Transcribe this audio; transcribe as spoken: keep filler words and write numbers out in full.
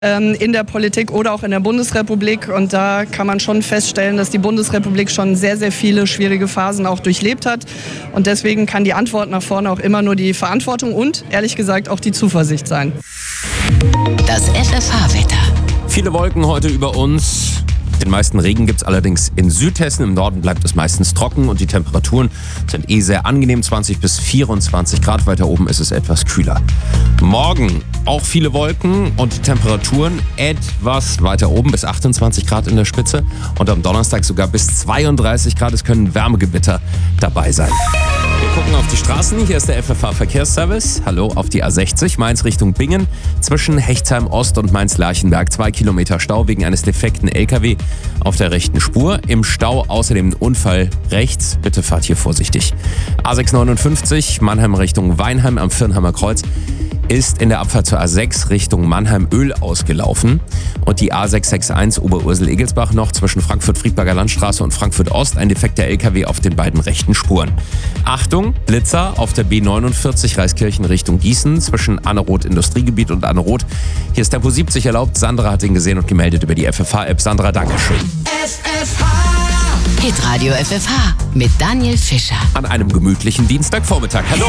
ähm, in der Politik oder auch in der Bundesrepublik. Und da kann man schon feststellen, dass die Bundesrepublik schon sehr, sehr viele schwierige Phasen auch durchlebt hat. Und deswegen kann die Antwort nach vorne auch immer nur die Verantwortung und, ehrlich gesagt, auch die Zuversicht sein. Das F F H-Wetter. Viele Wolken heute über uns. Den meisten Regen gibt es allerdings in Südhessen. Im Norden bleibt es meistens trocken und die Temperaturen sind eh sehr angenehm. zwanzig bis vierundzwanzig Grad. Weiter oben ist es etwas kühler. Morgen auch viele Wolken und die Temperaturen etwas weiter oben bis achtundzwanzig Grad in der Spitze. Und am Donnerstag sogar bis zweiunddreißig Grad. Es können Wärmegewitter dabei sein. Wir gucken auf die Straßen. Hier ist der F F H-Verkehrsservice. Hallo auf die A sechzig, Mainz Richtung Bingen. Zwischen Hechtsheim Ost und Mainz-Lerchenberg zwei Kilometer Stau wegen eines defekten L K W auf der rechten Spur. Im Stau außerdem ein Unfall rechts. Bitte fahrt hier vorsichtig. A sechshundertneunundfünfzig, Mannheim Richtung Weinheim am Firnheimer Kreuz, ist in der Abfahrt zur A sechs Richtung Mannheim-Öl ausgelaufen. Und die A sechshundereinundsechzig Oberursel-Egelsbach noch zwischen Frankfurt-Friedberger Landstraße und Frankfurt-Ost. Ein defekter L K W auf den beiden rechten Spuren. Achtung, Blitzer auf der B neunundvierzig Reiskirchen Richtung Gießen zwischen Anneroth Industriegebiet und Anneroth. Hier ist Tempo siebzig erlaubt. Sandra hat ihn gesehen und gemeldet über die F F H-App. Sandra, Dankeschön. F F H. Hitradio F F H mit Daniel Fischer. An einem gemütlichen Dienstagvormittag. Hallo.